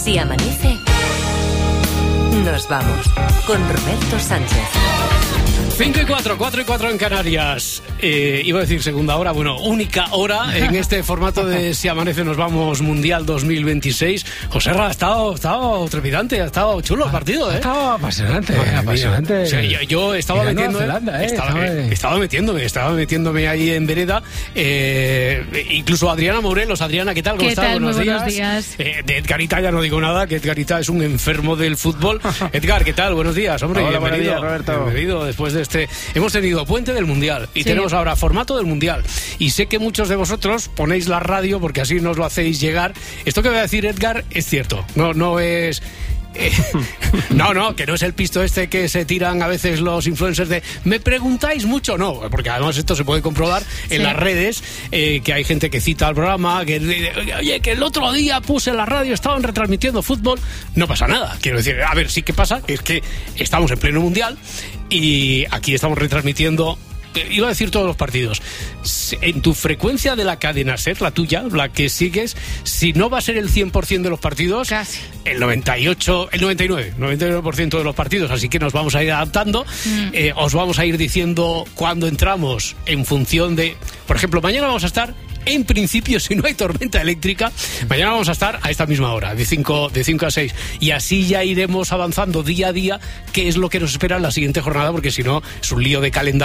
Si amanece, nos vamos con Roberto Sánchez. 5 y 4, 4 y 4 en Canarias. Iba a decir segunda hora, bueno, única hora en este formato de Si amanece nos vamos Mundial 2026. José Ra, ha estado trepidante, ha estado chulo el partido, ¿eh? Ha estado apasionante, apasionante. O sea, yo estaba metiéndome, estaba metiéndome ahí en vereda. Incluso Adriana Morelos. Adriana, ¿qué tal? ¿Cómo estás? Buenos días. De Edgarita ya no digo nada, que Edgarita es un enfermo del fútbol. Edgar, ¿qué tal? Buenos días, hombre. Hola, bienvenido, buenos días, Roberto. Bienvenido después de hemos tenido puente del Mundial y tenemos ahora formato del Mundial, y sé que muchos de vosotros ponéis la radio porque así nos lo hacéis llegar. Esto que voy a decir, Edgar, es cierto, no es que no es el pisto este que se tiran a veces los influencers de me preguntáis mucho, no, porque además esto se puede comprobar en las redes, que hay gente que cita al programa, oye, que el otro día puse en la radio, estaban retransmitiendo fútbol. No pasa nada, quiero decir, a ver, sí que pasa, es que estamos en pleno Mundial y aquí estamos retransmitiendo, iba a decir todos los partidos. En tu frecuencia de la cadena SER, la tuya, la que sigues, si no va a ser el 100% de los partidos, casi el 99% de los partidos, así que nos vamos a ir adaptando. Os vamos a ir diciendo cuándo entramos en función de, por ejemplo, mañana vamos a estar, en principio, si no hay tormenta eléctrica, mañana vamos a estar a esta misma hora, de 5 a 6. Y así ya iremos avanzando día a día qué es lo que nos espera en la siguiente jornada, porque si no es un lío de calendario.